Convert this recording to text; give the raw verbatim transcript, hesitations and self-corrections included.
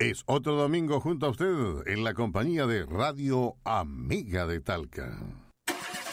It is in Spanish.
Es otro domingo junto a usted en la compañía de Radio Amiga de Talca.